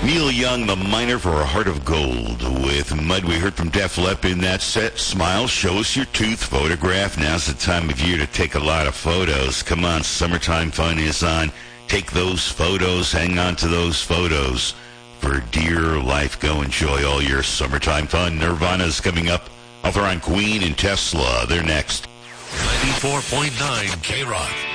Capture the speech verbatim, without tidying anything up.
Neil Young, The Miner for a Heart of Gold. With Mud, we heard from Def Leppard in that set. Smile, show us your tooth photograph. Now's the time of year to take a lot of photos. Come on, summertime fun is on. Take those photos, hang on to those photos for dear life. Go enjoy all your summertime fun. Nirvana's coming up. Author on Queen and Tesla. They're next. ninety-four point nine K-Rock.